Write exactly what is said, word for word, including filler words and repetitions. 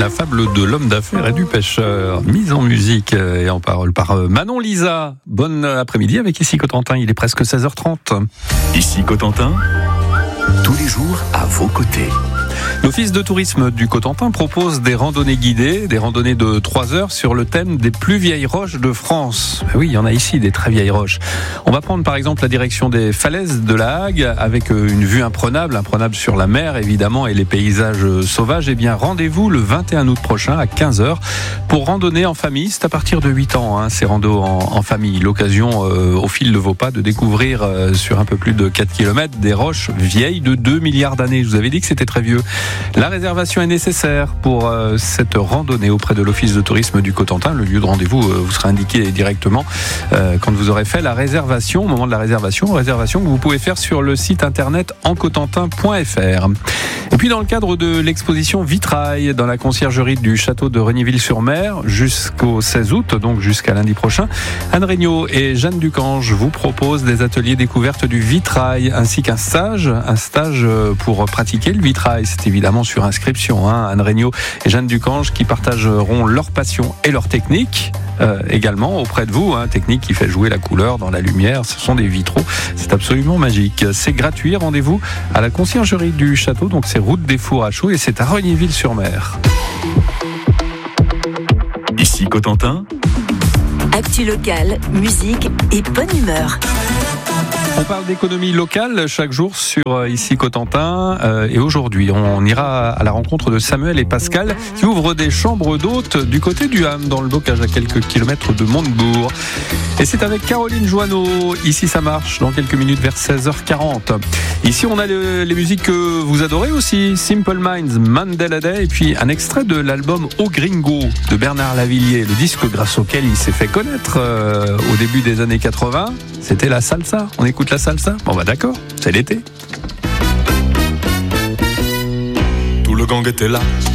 La fable de l'homme d'affaires et du pêcheur, mise en musique et en parole par Manon Lisa. Bon après-midi avec Ici Cotentin, il est presque seize heures trente. Ici Cotentin, tous les jours à vos côtés. L'Office de tourisme du Cotentin propose des randonnées guidées, des randonnées de trois heures sur le thème des plus vieilles roches de France. Oui, il y en a ici, des très vieilles roches. On va prendre par exemple la direction des falaises de la Hague avec une vue imprenable, imprenable sur la mer évidemment et les paysages sauvages. Eh bien, rendez-vous le vingt et un août prochain à quinze heures pour randonner en famille. C'est à partir de huit ans, hein, ces randos en, en famille. L'occasion euh, au fil de vos pas de découvrir euh, sur un peu plus de quatre kilomètres des roches vieilles de deux milliards d'années. Je vous avais dit que c'était très vieux. La réservation est nécessaire pour euh, cette randonnée auprès de l'Office de tourisme du Cotentin. Le lieu de rendez-vous euh, vous sera indiqué directement euh, quand vous aurez fait la réservation. Au moment de la réservation, réservation que vous pouvez faire sur le site internet encotentin point f r. Et puis dans le cadre de l'exposition Vitrail dans la conciergerie du château de Regnéville-sur-Mer jusqu'au seize août, donc jusqu'à lundi prochain, Anne Regnault et Jeanne Ducange vous proposent des ateliers découvertes du vitrail ainsi qu'un stage, un stage pour pratiquer le vitrail. C'est évidemment sur inscription. Hein. Anne Regnault et Jeanne Ducange qui partageront leur passion et leur technique euh, également auprès de vous. Hein. Technique qui fait jouer la couleur dans la lumière. Ce sont des vitraux. C'est absolument magique. C'est gratuit. Rendez-vous à la conciergerie du château. Donc c'est route des Fours à Chaud et c'est à Regnéville-sur-Mer. Ici Cotentin. Actu locale, musique et bonne humeur. On parle d'économie locale chaque jour sur Ici Cotentin euh, et aujourd'hui on ira à la rencontre de Samuel et Pascal qui ouvrent des chambres d'hôtes du côté du Ham dans le bocage à quelques kilomètres de Montebourg. Et c'est avec Caroline Joanneau. Ici ça marche dans quelques minutes vers seize heures quarante. Ici on a le, les musiques que vous adorez aussi, Simple Minds, Mandela Day et puis un extrait de l'album Au Gringo de Bernard Lavilliers, le disque grâce auquel il s'est fait connaître euh, au début des années quatre-vingts. C'était la salsa. On écoute la salsa ? Bon bah d'accord, c'est l'été. Tout le gang était là,